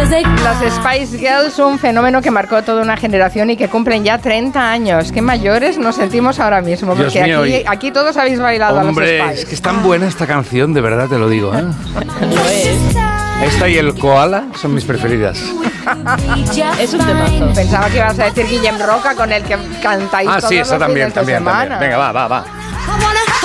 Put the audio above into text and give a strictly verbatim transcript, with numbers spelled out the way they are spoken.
Las Spice Girls, un fenómeno que marcó toda una generación y que cumplen ya treinta años. Qué mayores nos sentimos ahora mismo, Dios porque mío, aquí, y... aquí todos habéis bailado Hombre, a los Spice. es que es tan buena esta canción, de verdad te lo digo, ¿eh? Lo es. Esta y el Koala son mis preferidas. Es un temazo. Pensaba que ibas a decir Guillem Roca, con el que cantáis Ah, todos sí, esa los también, fines de también, semana. también. Venga, va, va, va.